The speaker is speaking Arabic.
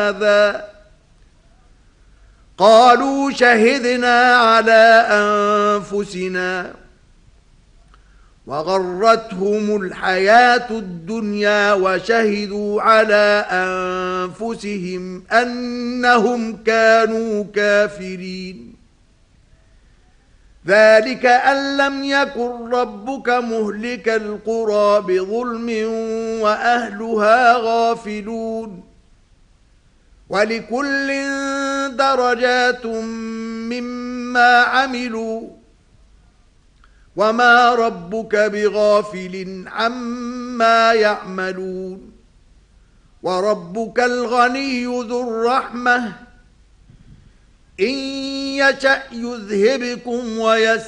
هذا قالوا شهدنا على أنفسنا وغرتهم الحياة الدنيا وشهدوا على أنفسهم أنهم كانوا كافرين ذلك أن لم يكن ربك مهلك القرى بظلم وأهلها غافلون ولكل درجات مما عملوا وما ربك بغافل عما يعملون وربك الغني ذو الرحمة إن يشأ يذهبكم